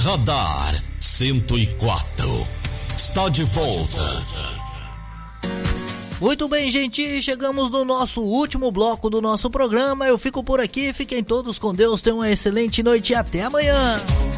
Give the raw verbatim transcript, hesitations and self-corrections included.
Radar cento e quatro está de volta. Muito bem, gente, chegamos no nosso último bloco do nosso programa. Eu fico por aqui, fiquem todos com Deus, tenham uma excelente noite e até amanhã.